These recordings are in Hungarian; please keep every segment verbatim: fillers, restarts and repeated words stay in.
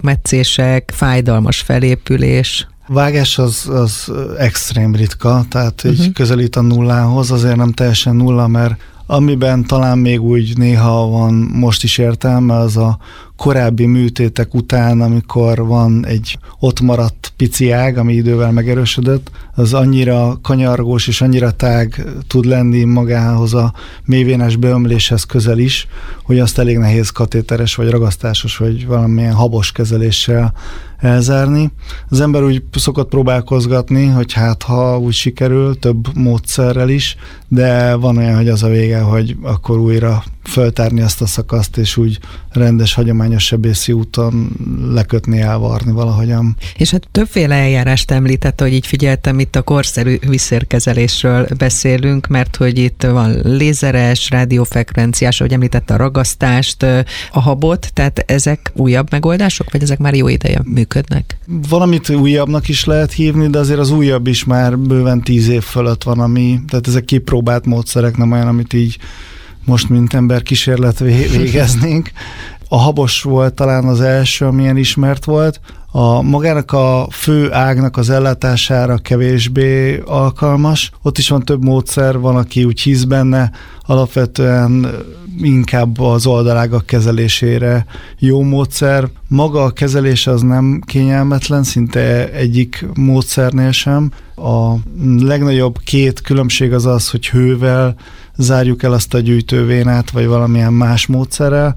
megmetszések, fájdalmas felépülés. Vágás az, az extrém ritka, tehát így uh-huh. közelít a nullához, azért nem teljesen nulla, mert amiben talán még úgy néha van most is értelme, az a korábbi műtétek után, amikor van egy ott maradt pici ág, ami idővel megerősödött, az annyira kanyargós és annyira tág tud lenni magához a mélyvénás beömléshez közel is, hogy azt elég nehéz katéteres vagy ragasztásos vagy valamilyen habos kezeléssel elzárni. Az ember úgy szokott próbálkozgatni, hogy hát ha úgy sikerül, több módszerrel is, de van olyan, hogy az a vége, hogy akkor újra föltárni azt a szakaszt, és úgy rendes, hagyományos sebészi úton lekötni, elvarni valahogyan. És hát többféle eljárást említett, hogy így figyeltem, itt a korszerű vízszérkezelésről beszélünk, mert hogy itt van lézeres, rádiófrekvenciás, ahogy említette a ragasztást, a habot, tehát ezek újabb megoldások, vagy ezek már jó ideje működnek? Valamit újabbnak is lehet hívni, de azért az újabb is már bőven tíz év fölött van, ami, tehát ezek kipróbált módszerek, nem olyan, amit így most mint ember kísérlet végeznénk. A habos volt talán az első, amilyen ismert volt. A magának a fő ágnak az ellátására kevésbé alkalmas. Ott is van több módszer, van, aki úgy hisz benne, alapvetően inkább az oldalágak kezelésére jó módszer. Maga a kezelés az nem kényelmetlen, szinte egyik módszernél sem. A legnagyobb két különbség az az, hogy hővel zárjuk el azt a gyűjtővénát, vagy valamilyen más módszerrel.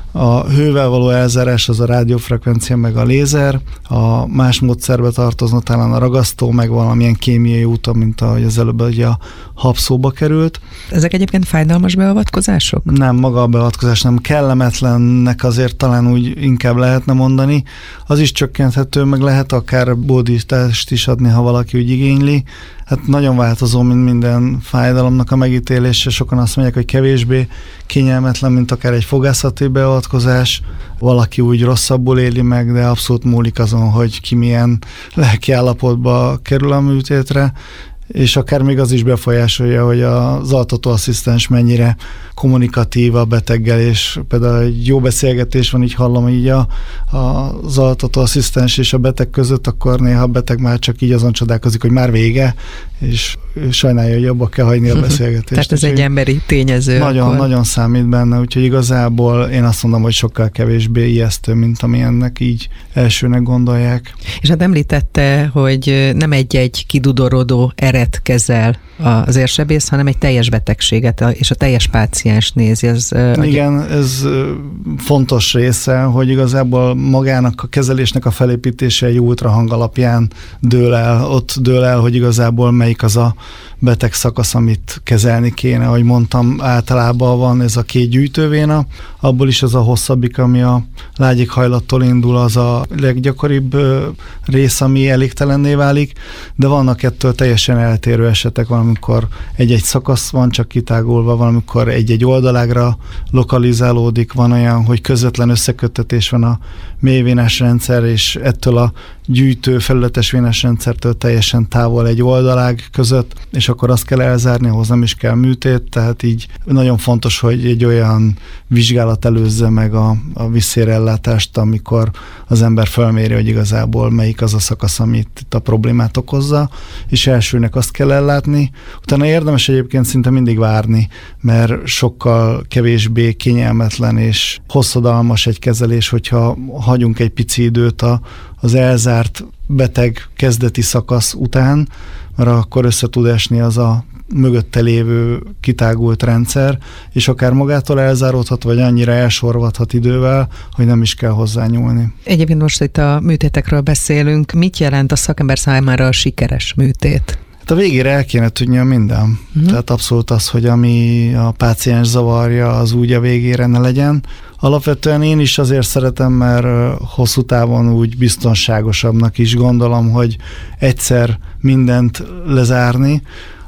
A hővel való elzárás az a rádiófrekvencia meg a lézer, a más módszerbe tartozna talán a ragasztó, meg valamilyen kémiai úton, mint ahogy az előbb ugye a hab szóba került. Ezek egyébként fájdalmas beavatkozások? Nem, maga a beavatkozás nem, kellemetlennek azért talán úgy inkább lehetne mondani. Az is csökkenthető, meg lehet akár bódítást is adni, ha valaki úgy igényli. Hát nagyon változó, mint minden fájdalomnak a megítélése. Sokan azt mondják, hogy kevésbé kényelmetlen, mint akár egy fogászati beavatkozás. Valaki úgy rosszabbul éli meg, de abszolút múlik azon, hogy ki milyen lelki állapotba kerül a műtétre, és akár még az is befolyásolja, hogy az altatóasszisztens mennyire kommunikatív a beteggel, és például egy jó beszélgetés van, így hallom így a, a, az altatóasszisztens és a beteg között, akkor néha a beteg már csak így azon csodálkozik, hogy már vége, és sajnálja, hogy abba kell hagyni a beszélgetést. Tehát ez egy emberi tényező. Nagyon, akkor. nagyon számít benne, úgyhogy igazából én azt mondom, hogy sokkal kevésbé ijesztő, mint amilyennek így elsőnek gondolják. És hát említette, hogy nem egy-egy kidudorodó eret kezel az érsebész, hanem egy teljes betegséget, és a teljes páciens nézi. Ez, Igen, a... ez fontos része, hogy igazából magának a kezelésnek a felépítése egy ultrahang alapján dől el. Ott dől el, hogy igazából melyik az a beteg szakasz, amit kezelni kéne. Ahogy mondtam, általában van ez a két gyűjtővéna, abból is az a hosszabbik, ami a lágyékhajlattól indul, az a leggyakoribb rész, ami elégtelenné válik, de vannak ettől teljesen eltérő esetek, valamikor egy-egy szakasz van csak kitágulva, valamikor egy-egy oldalágra lokalizálódik, van olyan, hogy közvetlen összeköttetés van a mélyvénás rendszer, és ettől a gyűjtő felületes vénás rendszertől teljesen távol egy oldalág között, és akkor azt kell elzárni, ahhoz nem is kell műtét, tehát így nagyon fontos, hogy egy olyan vizsgálat előzze meg a, a vízszérellátást, amikor az ember felméri, hogy igazából melyik az a szakasz, amit itt a problémát okozza, és elsőnek azt kell ellátni. Utána érdemes egyébként szinte mindig várni, mert sokkal kevésbé kényelmetlen és hosszadalmas egy kezelés, hogyha hagyunk egy pici időt a, az elzárt beteg kezdeti szakasz után, mert akkor össze tud esni az a mögötte lévő kitágult rendszer, és akár magától elzáródhat, vagy annyira elsorvadhat idővel, hogy nem is kell hozzányúlni. Egyébként most itt a műtétekről beszélünk. Mit jelent a szakember számára a sikeres műtét? Hát a végére el kéne tudnia minden. Uh-huh. Tehát abszolút az, hogy ami a páciens zavarja, az úgy a végére ne legyen. Alapvetően én is azért szeretem, mert hosszú távon úgy biztonságosabbnak is gondolom, hogy egyszer mindent lezárni.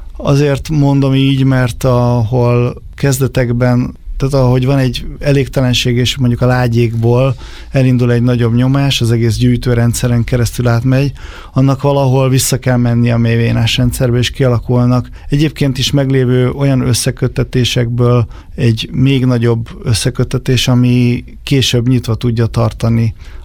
Azért mondom így, mert ahol kezdetekben, tehát ahogy van egy elégtelenség, és mondjuk a lágyékból elindul egy nagyobb nyomás, az egész gyűjtőrendszeren keresztül átmegy, annak valahol vissza kell menni a mélyvénás rendszerbe, és kialakulnak egyébként is meglévő olyan összeköttetésekből egy még nagyobb összeköttetés, ami később nyitva tudja tartani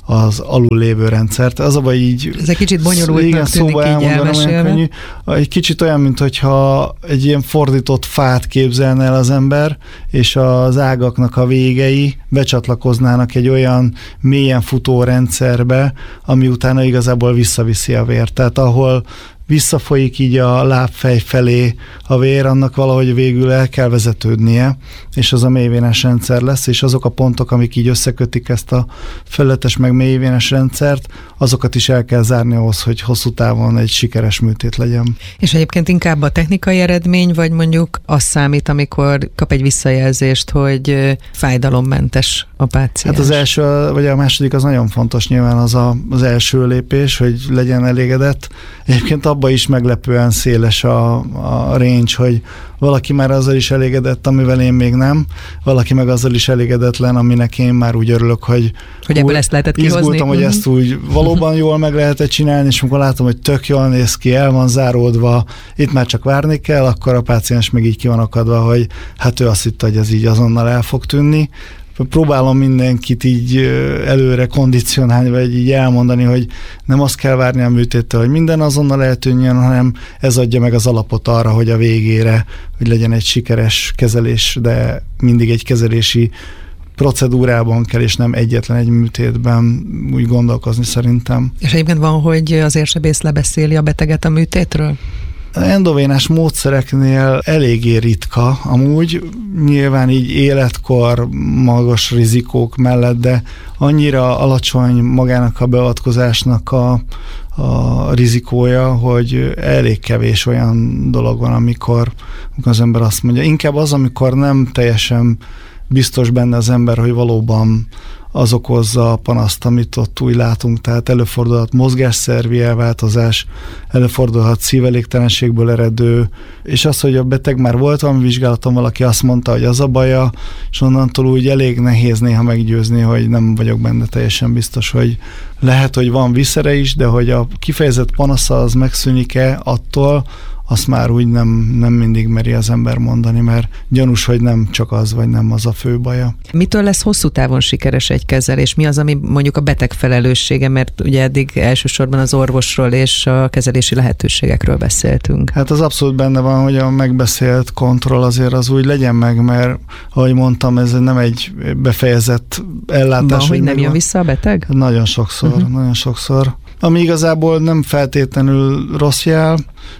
az alul lévő rendszert. Az a baj így... Ez egy kicsit bonyolultnak tűnik így elmesélve. Egy kicsit olyan, mintha egy ilyen fordított fát képzelne el az ember, és az ágaknak a végei becsatlakoznának egy olyan mélyen futó rendszerbe, ami utána igazából visszaviszi a vért. Tehát ahol visszafolyik így a lábfej felé a vér, annak valahogy végül el kell vezetődnie, és az a mélyvénes rendszer lesz, és azok a pontok, amik így összekötik ezt a felületes meg mélyvénes rendszert, azokat is el kell zárni ahhoz, hogy hosszú távon egy sikeres műtét legyen. És egyébként inkább a technikai eredmény, vagy mondjuk az számít, amikor kap egy visszajelzést, hogy fájdalommentes a páciens? Hát az első, vagy a második az nagyon fontos, nyilván az a, az első lépés, hogy legyen elégedett. Egyébként abban is meglepően széles a, a range, hogy valaki már azzal is elégedett, amivel én még nem, valaki meg azzal is elégedetlen, aminek én már úgy örülök, hogy hogy ebből ezt lehetett kihozni. Izgultam, hogy ezt úgy valóban jól meg lehetett csinálni, és amikor látom, hogy tök jól néz ki, el van záródva, itt már csak várni kell, akkor a páciens meg így ki van akadva, hogy hát ő azt hitte, hogy ez így azonnal el fog tűnni. Próbálom mindenkit így előre kondicionálni, vagy így elmondani, hogy nem azt kell várni a műtéttől, hogy minden azonnal eltűnjön, hanem ez adja meg az alapot arra, hogy a végére, hogy legyen egy sikeres kezelés, de mindig egy kezelési procedúrában kell, és nem egyetlen egy műtétben úgy gondolkozni szerintem. És egyébként van, hogy az érsebész lebeszéli a beteget a műtétről? Endovénás módszereknél eléggé ritka, amúgy nyilván így életkor, magas rizikók mellett, de annyira alacsony magának a beavatkozásnak a, a rizikója, hogy elég kevés olyan dolog van, amikor, amikor az ember azt mondja. Inkább az, amikor nem teljesen biztos benne az ember, hogy valóban az okozza a panaszt, amit ott úgy látunk, tehát előfordulhat mozgásszervi elváltozás, előfordulhat szívelégtelenségből eredő, és az, hogy a beteg már volt valami vizsgálaton, valaki azt mondta, hogy az a baja, és onnantól úgy elég nehéz néha meggyőzni, hogy nem vagyok benne teljesen biztos, hogy lehet, hogy van viszere is, de hogy a kifejezett panasza az megszűnik-e attól, azt már úgy nem, nem mindig meri az ember mondani, mert gyanús, hogy nem csak az, vagy nem az a fő baja. Mitől lesz hosszú távon sikeres egy kezelés? Mi az, ami mondjuk a beteg felelőssége, mert ugye eddig elsősorban az orvosról és a kezelési lehetőségekről beszéltünk. Hát az abszolút benne van, hogy a megbeszélt kontroll azért az úgy legyen meg, mert ahogy mondtam, ez nem egy befejezett ellátás. Van, hogy nem jön vissza a beteg? Nagyon sokszor, uh-huh. nagyon sokszor. Ami igazából nem feltétlenül rossz jel,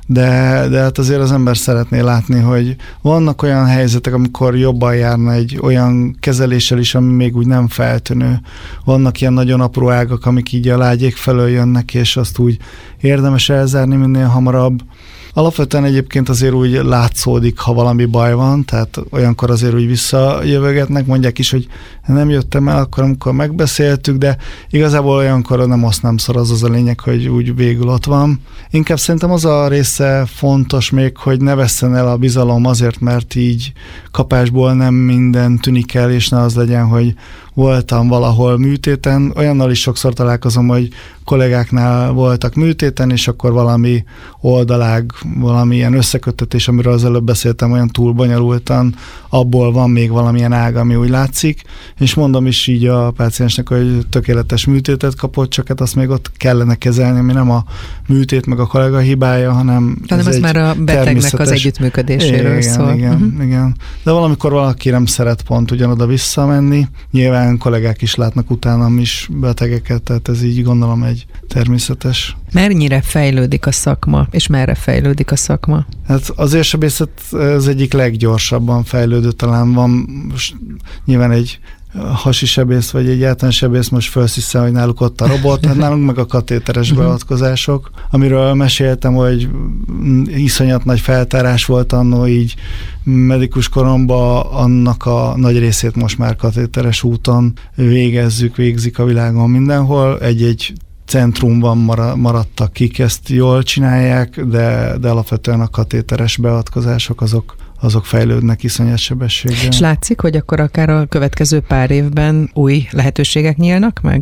de, de hát azért az ember szeretné látni, hogy vannak olyan helyzetek, amikor jobban járna egy olyan kezeléssel is, ami még úgy nem feltűnő. Vannak ilyen nagyon apró ágak, amik így a lágyék felől jönnek, és azt úgy érdemes elzárni minél hamarabb. Alapvetően egyébként azért úgy látszódik, ha valami baj van, tehát olyankor azért úgy visszajövögetnek, mondják is, hogy nem jöttem el akkor, amikor megbeszéltük, de igazából olyankor nem azt nem szor, az az a lényeg, hogy úgy végül ott van. Inkább szerintem az a része fontos még, hogy ne vesszen el a bizalom azért, mert így kapásból nem minden tűnik el, és ne az legyen, hogy voltam valahol műtéten. Olyannal is sokszor találkozom, hogy kollégáknál voltak műtéten, és akkor valami oldalág, valami ilyen összeköttetés, amiről az előbb beszéltem, olyan túl bonyolultan, abból van még valamilyen ág, ami úgy látszik, és mondom is így a páciensnek, hogy tökéletes műtétet kapott, csak hát azt még ott kellene kezelni, ami nem a műtét meg a kollega hibája, hanem hanem ez, ez már a betegnek az együttműködéséről igen, szól. Igen, uh-huh. igen. De valamikor valaki nem szeret pont ugyanoda visszamenni, nyilván kollégák is látnak utánam is betegeket, tehát ez így gondolom egy természetes. Mennyire fejlődik a szakma, és merre fejlődik a szakma? Hát az érsebészet az egyik leggyorsabban fejlődő, talán van most nyilván egy hasi sebész, vagy egy általános sebész most felszisszel, hogy náluk ott a robot, hát nálunk meg a katéteres beavatkozások, amiről meséltem, hogy iszonyat nagy feltárás volt annó így medikus koromban, annak a nagy részét most már katéteres úton végezzük, végzik a világon mindenhol. Egy-egy centrumban maradtak, kik ezt jól csinálják, de, de alapvetően a katéteres beavatkozások azok azok fejlődnek iszonyat sebességgel. És látszik, hogy akkor akár a következő pár évben új lehetőségek nyílnak meg?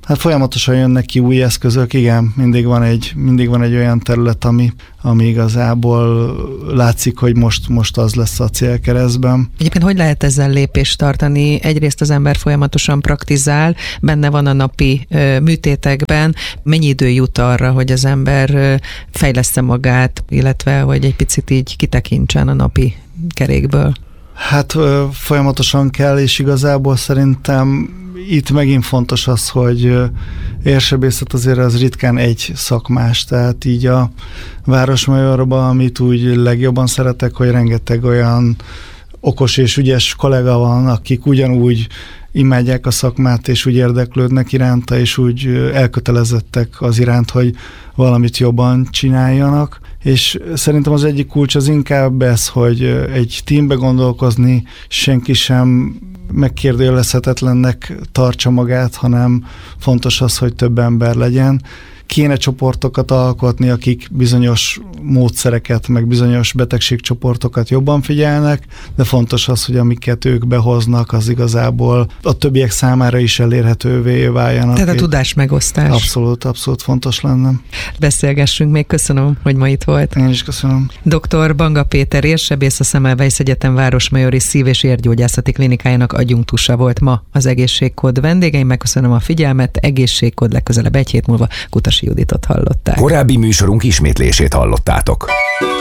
Hát folyamatosan jönnek ki új eszközök, igen, mindig van egy, mindig van egy olyan terület, ami, ami igazából látszik, hogy most, most az lesz a célkeresztben. Egyébként hogy lehet ezzel lépést tartani? Egyrészt az ember folyamatosan praktizál, benne van a napi ö, műtétekben. Mennyi idő jut arra, hogy az ember ö, fejleszte magát, illetve hogy egy picit így kitekintsen a napi kerékből? Hát ö, folyamatosan kell, és igazából szerintem itt megint fontos az, hogy érsebészet azért az ritkán egy szakmás, tehát így a Városmajorban, amit úgy legjobban szeretek, hogy rengeteg olyan okos és ügyes kollega van, akik ugyanúgy imádják a szakmát, és úgy érdeklődnek iránta, és úgy elkötelezettek az iránt, hogy valamit jobban csináljanak. És szerintem az egyik kulcs az inkább ez, hogy egy teambe gondolkozni, senki sem megkérdőjelezhetetlennek tartsa magát, hanem fontos az, hogy több ember legyen. Kéne csoportokat alkotni, akik bizonyos módszereket, meg bizonyos betegségcsoportokat jobban figyelnek, de fontos az, hogy amiket ők behoznak, az igazából a többiek számára is elérhetővé váljanak. Tehát a tudásmegosztás. Abszolút, abszolút fontos lenne. Beszélgessünk még, köszönöm, hogy ma itt volt. Én is köszönöm. doktor Banga Péter érsebész, a Semmelweis Egyetem Városmajori Szív- és Érgyógyászati Klinikájának adjunktusa volt ma az Egészségkód vendégeim. Megköszönöm a figyelmet, Egészségkód legközelebb egy hét múlva. Kutasi Juditot hallották. Korábbi műsorunk ismétlését hallottátok.